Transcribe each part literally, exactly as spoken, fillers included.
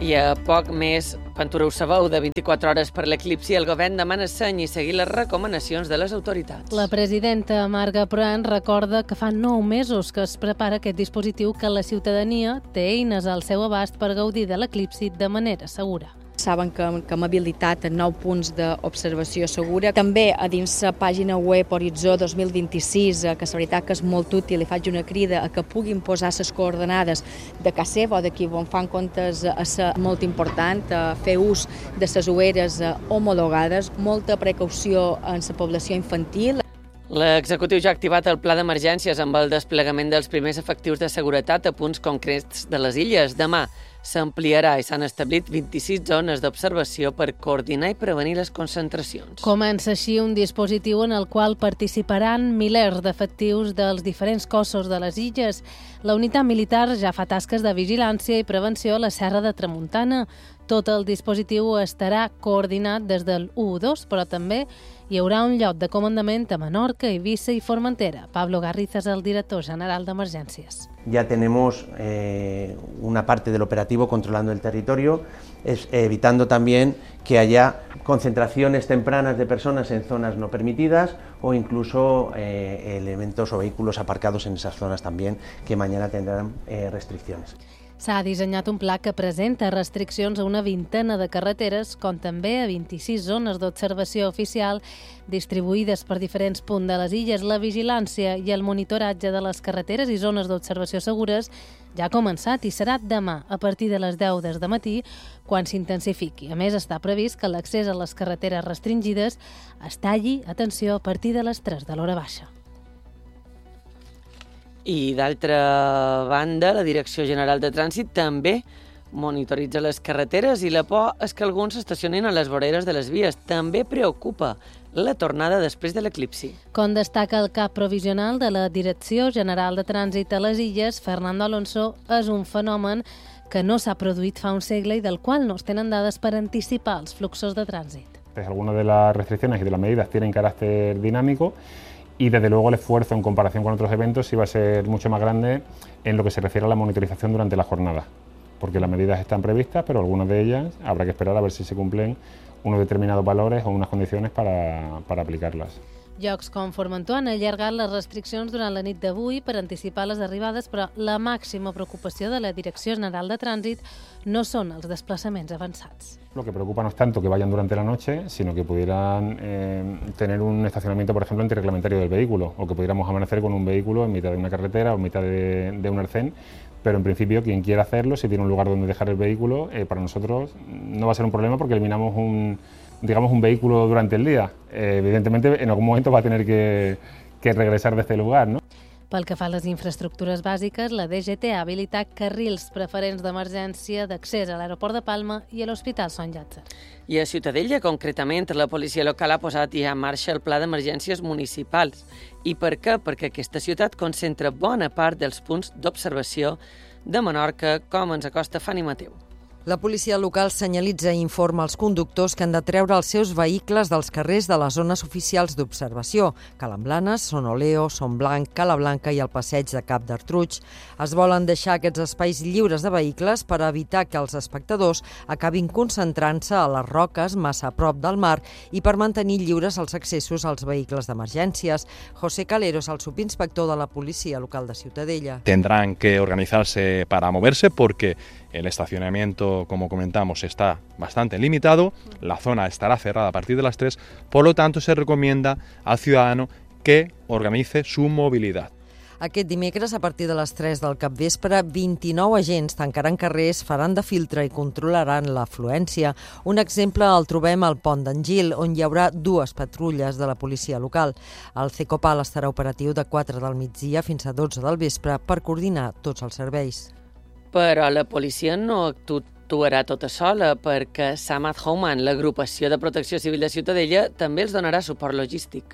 I a poc més, Ventura ho sabeu, de vint-i-quatre hores per l'eclipsi, el govern demana seny i seguir les recomanacions de les autoritats. La presidenta Marga Proen recorda que fa nou mesos que es prepara aquest dispositiu que la ciutadania té eines al seu abast per gaudir de l'eclipsi de manera segura. Saben que, que hem habilitat nou punts d'observació segura. També a dins la pàgina web Horitzó dos mil vint-i-sis, que és veritat que és molt útil, i faig una crida a que puguin posar les coordenades de casa seva o d'aquí on fan comptes, és molt important fer ús de les ulleres homologades, molta precaució en la població infantil. L'executiu ja ha activat el pla d'emergències amb el desplegament dels primers efectius de seguretat a punts concrets de les illes. Demà s'ampliarà i s'han establit vint-i-sis zones d'observació per coordinar i prevenir les concentracions. Comença així un dispositiu en el qual participaran milers d'efectius dels diferents cossos de les illes. La unitat militar ja fa tasques de vigilància i prevenció a la Serra de Tramuntana. Tot el dispositiu estarà coordinat des del u dos, però també hi haurà un lloc de comandament a Menorca, Eivissa y Formentera. Pablo Garriza es el director general de Emergencias. Ya tenemos eh, una parte del operativo controlando el territorio, es, evitando también que haya concentraciones tempranas de personas en zonas no permitidas o incluso eh, elementos o vehículos aparcados en esas zonas también que mañana tendrán eh, restricciones. S'ha dissenyat un pla que presenta restriccions a una vintena de carreteres, com també a vint-i-sis zones d'observació oficial distribuïdes per diferents punts de les illes. La vigilància i el monitoratge de les carreteres i zones d'observació segures ja ha començat i serà demà a partir de les deu del matí quan s'intensifiqui. A més, està previst que l'accés a les carreteres restringides es talli, atenció, a partir de les tres de l'hora baixa. I d'altra banda, la Direcció General de Trànsit també monitoritza les carreteres i la por és que alguns s'estacionin a les voreres de les vies. També preocupa la tornada després de l'eclipsi. Com destaca el cap provisional de la Direcció General de Trànsit a les Illes, Fernando Alonso, és un fenomen que no s'ha produït fa un segle i del qual no es tenen dades per anticipar els fluxos de trànsit. Algunas de las restricciones y de las medidas tienen carácter dinámico y desde luego el esfuerzo en comparación con otros eventos sí va a ser mucho más grande en lo que se refiere a la monitorización durante la jornada, porque las medidas están previstas, pero algunas de ellas habrá que esperar a ver si se cumplen unos determinados valores o unas condiciones para, para aplicarlas. Llocs com Formentor han allargat les restriccions durant la nit d'avui per anticipar les arribades, però la màxima preocupació de la Direcció General de Trànsit no són els desplaçaments avançats. Lo que preocupa no es tanto que vayan durante la noche, sino que pudieran eh, tener un estacionamiento, por ejemplo, antirreglamentario del vehículo, o que pudiéramos amanecer con un vehículo en mitad de una carretera o en mitad de, de un arcén, pero en principio quien quiera hacerlo, si tiene un lugar donde dejar el vehículo, eh, para nosotros no va a ser un problema porque eliminamos un, digamos, un vehículo durante el día. Eh, evidentemente en algún momento va a tener que, que regresar de este lugar, ¿no? Pel que fa a les infraestructures bàsiques, la D G T ha habilitat carrils preferents d'emergència d'accés a l'aeroport de Palma i a l'Hospital Sant Llàtzer. I a Ciutadella, concretament, la policia local ha posat ja en marxa el pla d'emergències municipals. I per què? Perquè aquesta ciutat concentra bona part dels punts d'observació de Menorca, com ens acosta Fanny Mateu. La policia local senyalitza i informa els conductors que han de treure els seus vehicles dels carrers de les zones oficials d'observació, Calamblanes, Sonoleo, Son Blanc, Cala Blanca i el passeig de Cap d'Artruig. Es volen deixar aquests espais lliures de vehicles per evitar que els espectadors acabin concentrant-se a les roques massa a prop del mar i per mantenir lliures els accessos als vehicles d'emergències. José Calero és el subinspector de la policia local de Ciutadella. Tendrán que organizarse para moverse porque el estacionamiento, como comentamos, está bastante limitado, la zona estará cerrada a partir de las tres, por lo tanto se recomienda al ciudadano que organice su movilidad. Aquest dimecres, a partir de les tres del capvespre, vint-i-nou agents tancaran carrers, faran de filtre i controlaran l'afluència. Un exemple el trobem al Pont d'en Gil, on hi haurà dues patrulles de la policia local. El Cecopal estarà operatiu de quatre del migdia fins a dotze del vespre per coordinar tots els serveis. Però la policia no actuarà tota sola, perquè Samad Houman, l'agrupació de protecció civil de Ciutadella, també els donarà suport logístic.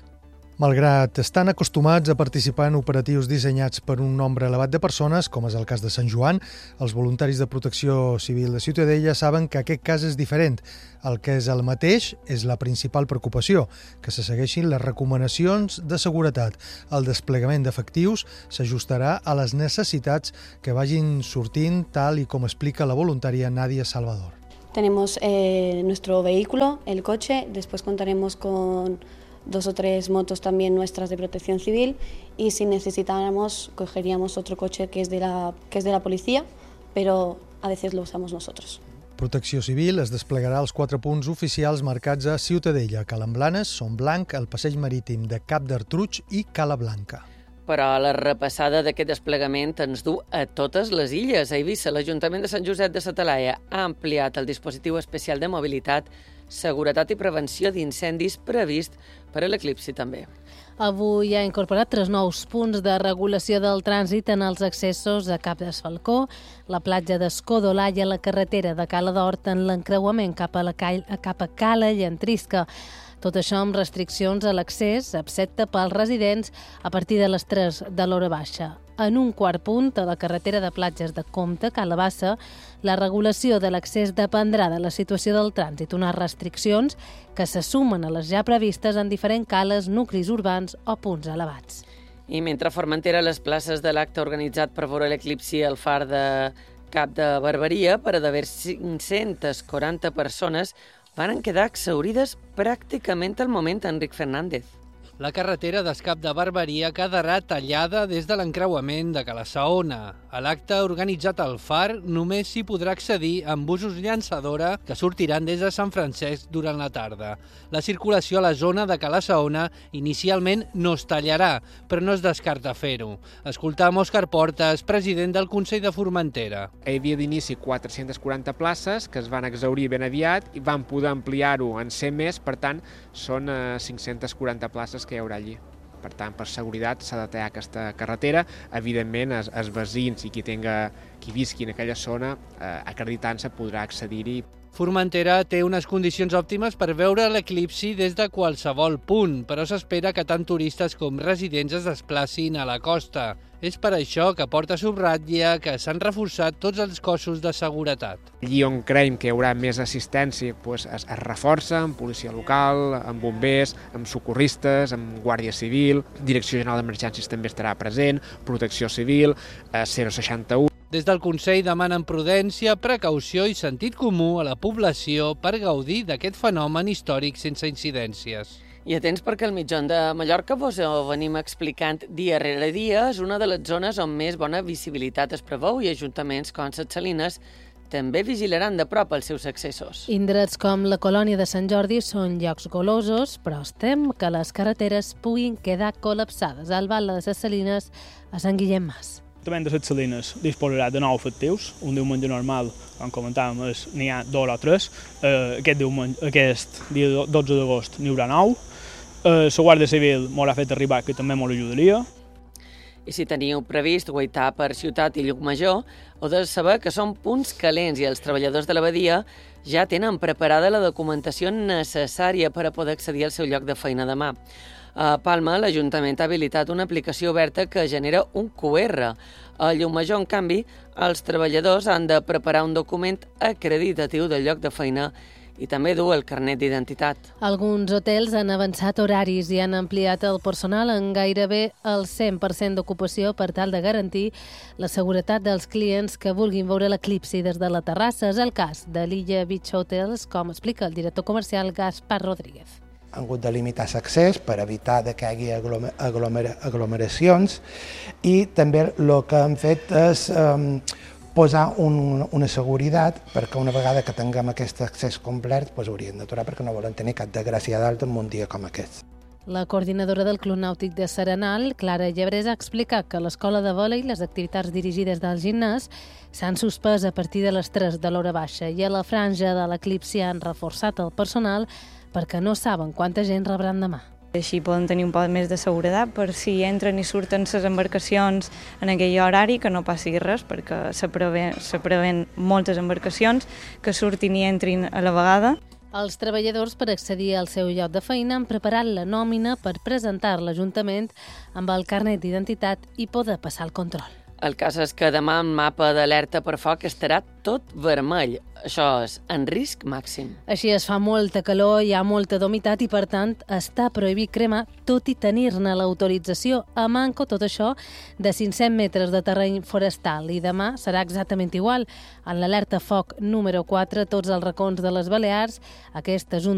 Malgrat estan acostumats a participar en operatius dissenyats per un nombre elevat de persones, com és el cas de Sant Joan, els voluntaris de Protecció Civil de Ciutadella saben que aquest cas és diferent. El que és el mateix és la principal preocupació, que se segueixin les recomanacions de seguretat. El desplegament d'efectius s'ajustarà a les necessitats que vagin sortint, tal i com explica la voluntària Nàdia Salvador. Tenemos eh, nuestro vehículo, el coche, después contaremos con dos o tres motos también nuestras de protección civil y si necesitáramos cogeríamos otro coche que es de la, que es de la policía, pero a veces lo usamos nosotros. Protecció Civil es desplegarà als quatre punts oficials marcats a Ciutadella, Calamblanes, Son Blanc, el Passeig Marítim de Cap d'Artruig i Cala Blanca. Però la repassada d'aquest desplegament ens du a totes les illes. A Eivissa, l'Ajuntament de Sant Josep de sa Talaia ha ampliat el dispositiu especial de mobilitat, seguretat i prevenció d'incendis previst per a l'eclipsi també. Avui ha incorporat tres nous punts de regulació del trànsit en els accessos a Cap d'Esfalcó, la platja d'Escòdola i a la carretera de Cala d'Hort en l'encreuament cap a, la Cal, cap a Cala i Entrisca. Tot això amb restriccions a l'accés, excepte pels residents, a partir de les tres de l'hora baixa. En un quart punt, a la carretera de platges de Comte, Calabassa, la regulació de l'accés dependrà de la situació del trànsit, unes restriccions que se sumen a les ja previstes en diferents cales, nuclis urbans o punts elevats. I mentre a Formentera, les places de l'acte organitzat per veure l'eclipsi al far de Cap de Barberia, per a d'haver cinc-centes quaranta persones, van quedar exhaurides pràcticament al moment, Enric Fernández. La carretera d'Escap de Barberia quedarà tallada des de l'encreuament de Cala Saona. A l'acte organitzat al Far només s'hi podrà accedir amb busos llançadora que sortiran des de Sant Francesc durant la tarda. La circulació a la zona de Cala Saona inicialment no es tallarà, però no es descarta fer-ho. Escoltam Òscar Portes, president del Consell de Formentera. Hi havia d'inici quatre-centes quaranta places que es van exhaurir ben aviat i van poder ampliar-ho en cent més, per tant, són cinc-centes quaranta places que hi haurà allí. Per tant, per seguretat s'ha de tallar aquesta carretera. Evidentment, els, els veïns i qui, tenga, qui visqui en aquella zona, eh, acreditant-se, podrà accedir-hi. Formentera té unes condicions òptimes per veure l'eclipsi des de qualsevol punt, però s'espera que tant turistes com residents es desplacin a la costa. És per això que Porta subratlla que s'han reforçat tots els cossos de seguretat. Allí on creiem que hi haurà més assistència doncs es, es reforça amb policia local, amb bombers, amb socorristes, amb Guàrdia Civil, Direcció General d'Emergències també estarà present, Protecció Civil, eh, zero seixanta u. Des del Consell demanen prudència, precaució i sentit comú a la població per gaudir d'aquest fenomen històric sense incidències. I atents perquè el mitjon de Mallorca vos ho venim explicant dia rere dia, és una de les zones on més bona visibilitat es preveu i ajuntaments com Ses Salines també vigilaran de prop els seus accessos. Indrets com la colònia de Sant Jordi són llocs golosos, però estem que les carreteres puguin quedar col·lapsades. Al Val de Ses Salines, a Sant Guillem Mas. L'Ajuntament de Ses Salines disposarà de nou efectius. Un diumenge normal, com comentàvem, n'hi ha dos o tres. Aquest, diumenge, aquest dia dotze d'agost n'hi haurà nou. La Guàrdia Civil m'haurà fet arribar, que també m'ho ajudaria. I si teniu previst guaitar per Ciutat i Llucmajor, heu de saber que són punts calents i els treballadors de l'abadia ja tenen preparada la documentació necessària per a poder accedir al seu lloc de feina demà. A Palma, l'Ajuntament ha habilitat una aplicació oberta que genera un cu erre. A Llucmajor, en canvi, els treballadors han de preparar un document acreditatiu del lloc de feina i també dur el carnet d'identitat. Alguns hotels han avançat horaris i han ampliat el personal en gairebé el cent per cent d'ocupació per tal de garantir la seguretat dels clients que vulguin veure l'eclipsi des de la terrassa. És el cas de l'Illa Beach Hotels, com explica el director comercial Gaspar Rodríguez. Han hagut de limitar l'accés per evitar que hi hagi aglomer aglomeracions i també el que han fet és eh, posar un, una seguretat perquè una vegada que tinguem aquest accés complet pues, haurien d'aturar perquè no volen tenir cap desgraciada en un dia com aquest. La coordinadora del Club Nàutic de Serenal, Clara Llebrés, ha explicat que l'escola de vòlei i les activitats dirigides del gimnàs s'han suspès a partir de les tres de l'hora baixa i a la franja de l'eclipsi han reforçat el personal perquè no saben quanta gent rebran demà. Així poden tenir un poc més de seguretat per si entren i surten les embarcacions en aquell horari, que no passi res, perquè se preven, se preven moltes embarcacions que surtin i entrin a la vegada. Els treballadors, per accedir al seu lloc de feina, han preparat la nòmina per presentar l'Ajuntament amb el carnet d'identitat i poder passar el control. El cas és que demà el mapa d'alerta per foc estarà tot vermell. Això és en risc màxim. Així es fa molta calor, hi ha molta humitat i, per tant, està prohibit cremar, tot i tenir-ne l'autorització. A manco tot això de cinc-cents metres de terreny forestal. I demà serà exactament igual. En l'alerta foc número quatre, tots els racons de les Balears, aquesta és un